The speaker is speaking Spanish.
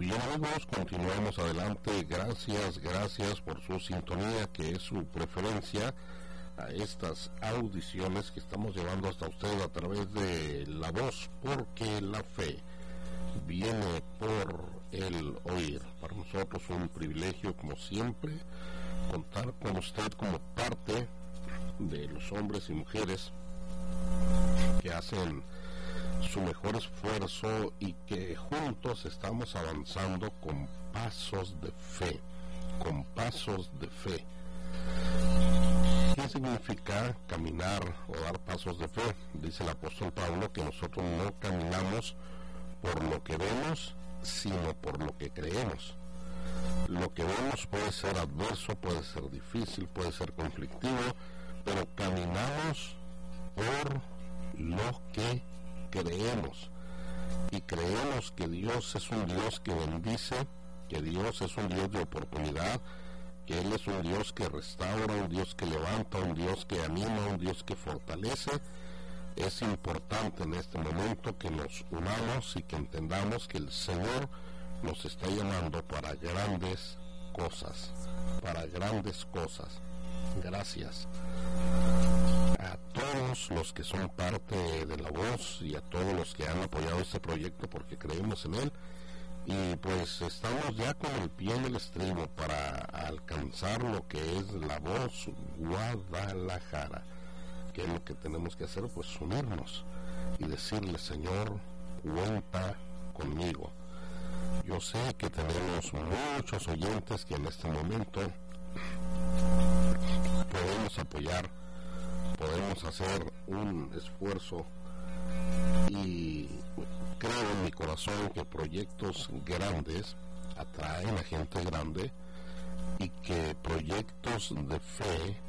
Bien amigos, continuamos adelante. Gracias por su sintonía, que es su preferencia a estas audiciones que estamos llevando hasta ustedes a través de la voz, porque la fe viene por el oír. Para nosotros un privilegio, como siempre, contar con usted como parte de los hombres y mujeres que hacen su mejor esfuerzo y que juntos estamos avanzando con pasos de fe, ¿Qué significa caminar o dar pasos de fe? Dice el apóstol Pablo que nosotros no caminamos por lo que vemos, sino por lo que creemos. Lo que vemos puede ser adverso, puede ser difícil, puede ser conflictivo, pero caminamos por lo que creemos, y creemos que Dios es un Dios que bendice, que Dios es un Dios de oportunidad, que Él es un Dios que restaura, un Dios que levanta, un Dios que anima, un Dios que fortalece. Es importante en este momento que nos unamos y que entendamos que el Señor nos está llamando para grandes cosas, Gracias a todos los que son parte de La Voz y a todos los que han apoyado este proyecto porque creemos en él, y pues estamos ya con el pie en el estribo para alcanzar lo que es La Voz Guadalajara. ¿Qué es lo que tenemos que hacer? Pues unirnos y decirle: Señor, cuenta conmigo. Yo sé que tenemos muchos oyentes que en este momento podemos apoyar, podemos hacer un esfuerzo, y creo en mi corazón que proyectos grandes atraen a gente grande y que proyectos de fe